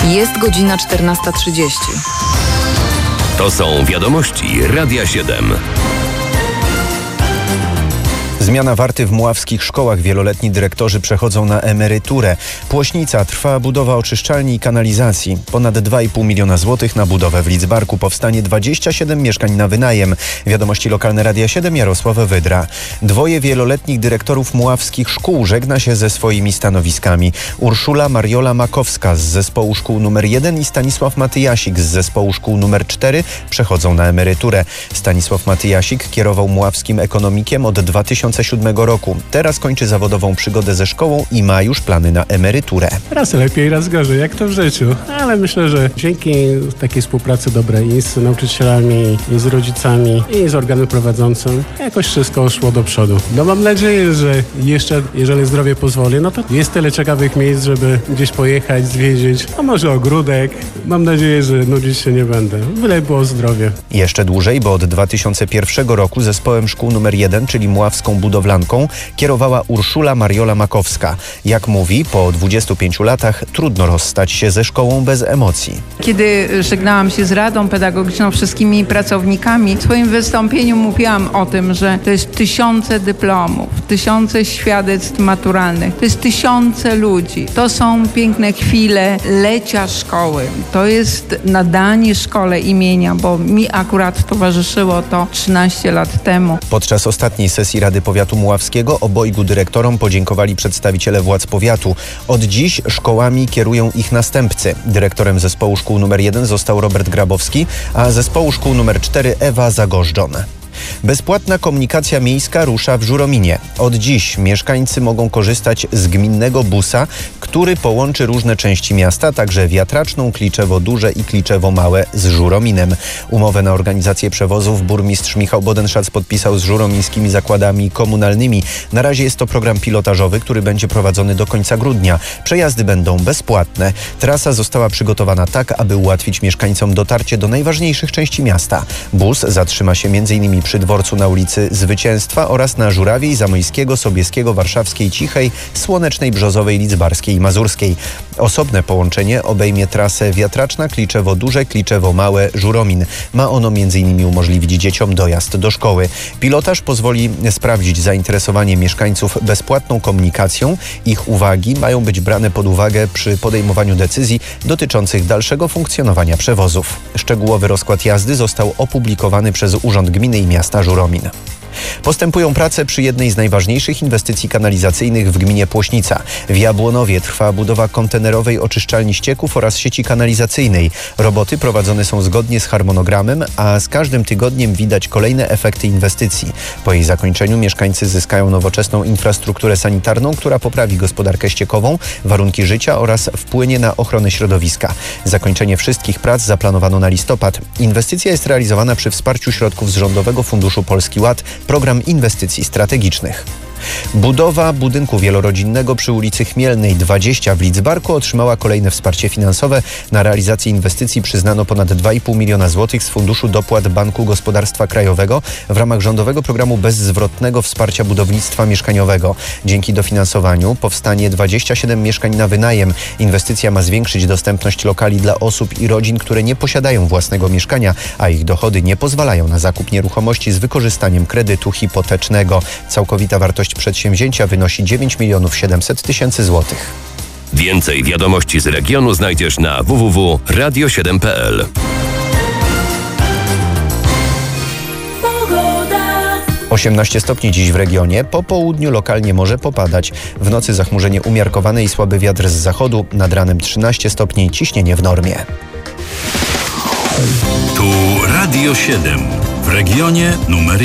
Jest godzina 14:30. To są wiadomości Radia 7. Zmiana warty w mławskich szkołach. Wieloletni dyrektorzy przechodzą na emeryturę. Płośnica. Trwa budowa oczyszczalni i kanalizacji. Ponad 2,5 miliona złotych na budowę. W Lidzbarku powstanie 27 mieszkań na wynajem. Wiadomości lokalne Radia 7, Jarosław Wydra. 2 wieloletnich dyrektorów mławskich szkół żegna się ze swoimi stanowiskami. Urszula Mariola Makowska z zespołu szkół nr 1 i Stanisław Matyjasik z zespołu szkół nr 4 przechodzą na emeryturę. Stanisław Matyjasik kierował mławskim ekonomikiem od 2007 roku. Teraz kończy zawodową przygodę ze szkołą i ma już plany na emeryturę. Raz lepiej, raz gorzej, jak to w życiu. Ale myślę, że dzięki takiej współpracy dobrej i z nauczycielami, i z rodzicami, i z organem prowadzącym, jakoś wszystko szło do przodu. No mam nadzieję, że jeszcze, jeżeli zdrowie pozwoli, no to jest tyle ciekawych miejsc, żeby gdzieś pojechać, zwiedzić, a może ogródek. Mam nadzieję, że nudzić się nie będę. Byle było zdrowie. Jeszcze dłużej, bo od 2001 roku zespołem szkół nr 1, czyli mławską budowlanką, kierowała Urszula Mariola Makowska. Jak mówi, po 25 latach trudno rozstać się ze szkołą bez emocji. Kiedy żegnałam się z Radą Pedagogiczną, wszystkimi pracownikami, w swoim wystąpieniu mówiłam o tym, że to jest tysiące dyplomów, tysiące świadectw maturalnych, to jest tysiące ludzi. To są piękne chwile lecia szkoły. To jest nadanie szkole imienia, bo mi akurat towarzyszyło to 13 lat temu. Podczas ostatniej sesji Rady Powiatu Mławskiego obojgu dyrektorom podziękowali przedstawiciele władz powiatu. Od dziś szkołami kierują ich następcy. Dyrektorem zespołu szkół nr 1 został Robert Grabowski, a zespołu szkół nr 4 Ewa Zagożdżon. Bezpłatna komunikacja miejska rusza w Żurominie. Od dziś mieszkańcy mogą korzystać z gminnego busa, który połączy różne części miasta, także Wiatraczną, Kliczewo-Duże i Kliczewo-Małe z Żurominem. Umowę na organizację przewozów burmistrz Michał Bodenszac podpisał z żuromińskimi zakładami komunalnymi. Na razie jest to program pilotażowy, który będzie prowadzony do końca grudnia. Przejazdy będą bezpłatne. Trasa została przygotowana tak, aby ułatwić mieszkańcom dotarcie do najważniejszych części miasta. Bus zatrzyma się m.in. przy dworcu na ulicy Zwycięstwa oraz na Żurawiej, Zamojskiego, Sobieskiego, Warszawskiej, Cichej, Słonecznej, Brzozowej, Lidzbarskiej i Mazurskiej. Osobne połączenie obejmie trasę Wiatraczna, Kliczewo-Duże, Kliczewo-Małe, Żuromin. Ma ono m.in. umożliwić dzieciom dojazd do szkoły. Pilotaż pozwoli sprawdzić zainteresowanie mieszkańców bezpłatną komunikacją. Ich uwagi mają być brane pod uwagę przy podejmowaniu decyzji dotyczących dalszego funkcjonowania przewozów. Szczegółowy rozkład jazdy został opublikowany przez Urząd Gminy i Miasta Żuromin. Postępują prace przy jednej z najważniejszych inwestycji kanalizacyjnych w gminie Płośnica. W Jabłonowie trwa budowa kontenerowej oczyszczalni ścieków oraz sieci kanalizacyjnej. Roboty prowadzone są zgodnie z harmonogramem, a z każdym tygodniem widać kolejne efekty inwestycji. Po jej zakończeniu mieszkańcy zyskają nowoczesną infrastrukturę sanitarną, która poprawi gospodarkę ściekową, warunki życia oraz wpłynie na ochronę środowiska. Zakończenie wszystkich prac zaplanowano na listopad. Inwestycja jest realizowana przy wsparciu środków z Rządowego Funduszu Polski Ład, Program Inwestycji Strategicznych. Budowa budynku wielorodzinnego przy ulicy Chmielnej 20 w Lidzbarku otrzymała kolejne wsparcie finansowe. Na realizację inwestycji przyznano ponad 2,5 miliona złotych z Funduszu Dopłat Banku Gospodarstwa Krajowego w ramach rządowego programu bezzwrotnego wsparcia budownictwa mieszkaniowego. Dzięki dofinansowaniu powstanie 27 mieszkań na wynajem. Inwestycja ma zwiększyć dostępność lokali dla osób i rodzin, które nie posiadają własnego mieszkania, a ich dochody nie pozwalają na zakup nieruchomości z wykorzystaniem kredytu hipotecznego. Całkowita wartość przedsięwzięcia wynosi 9 700 000 złotych. Więcej wiadomości z regionu znajdziesz na www.radio7.pl. 18 stopni dziś w regionie. Po południu lokalnie może popadać. W nocy zachmurzenie umiarkowane i słaby wiatr z zachodu. Nad ranem 13 stopni, ciśnienie w normie. Tu Radio 7 w regionie numer